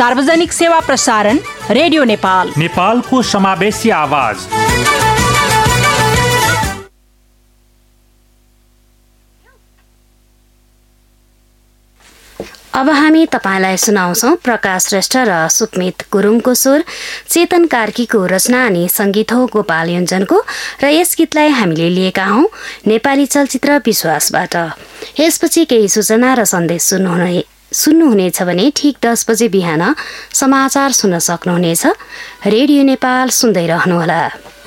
सार्वजनिक सेवा प्रसारण रेडियो नेपाल, नेपालको समावेशी आवाज। अब हामी तपाईलाई सुनाउँछौं प्रकाश श्रेष्ठ र सुकमित गुरुङको स्वर, चेतन कार्कीको रचना अनि सङ्गीत हो गोपाल योन्जनको, र यस गीतलाई हामीले लिएका हौं नेपाली चलचित्र विश्वासबाट। यसपछि केही सूचना र सन्देश सुन्नुहुनेछ भने ठीक 10 बजे बिहान समाचार सुन्न सक्नुहुनेछ। रेडियो नेपाल सुन्दै रहनुहोला।